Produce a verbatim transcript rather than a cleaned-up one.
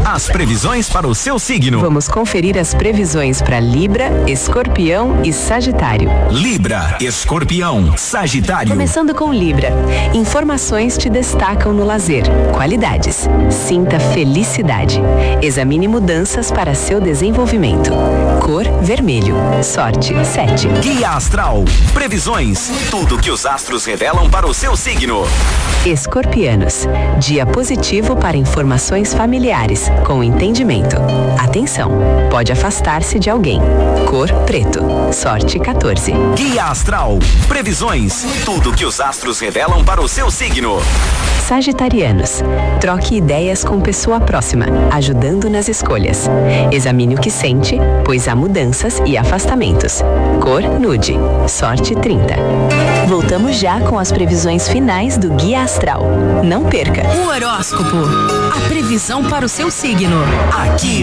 as previsões para o seu signo. Vamos conferir as previsões para Libra, Escorpião e Sagitário. Libra, Escorpião, Sagitário. Começando com Libra. Informações te destacam no lazer. Qualidades. Sinta felicidade. Examine mudanças para seu desenvolvimento. Cor vermelho. Sorte sete. Guia Astral. Previsões. Tudo que os astros revelam para o seu signo. Escorpianos. Dia positivo para informações familiares, com entendimento. Atenção, pode afastar-se de alguém. Cor preto. Sorte quatorze. Guia Astral. Previsões. Tudo que os astros revelam para o seu signo. Sagitarianos. Troque ideias com pessoa próxima, ajudando nas escolhas. Examine o que sente, pois há mudanças e afastamentos. Cor nude. Sorte trinta. Voltamos já com as previsões finais do Guia Astral. Não perca! O horóscopo. A previsão para o seu signo. Aqui